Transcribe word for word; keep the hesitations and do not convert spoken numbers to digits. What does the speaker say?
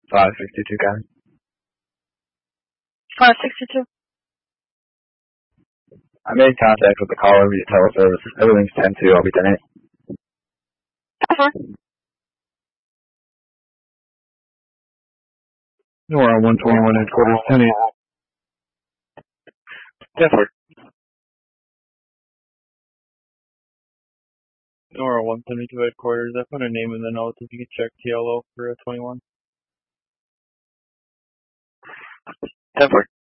five sixty-two, Kevin. five sixty-two. I made contact with the caller via teleservice. Everything's ten two. I'll be ten eight. That's fine. Nora one twenty-one headquarters, ten eight. Denver. Nora one seventy-two headquarters. I put a name in the notes if you could check T L O for a twenty-one. Denver.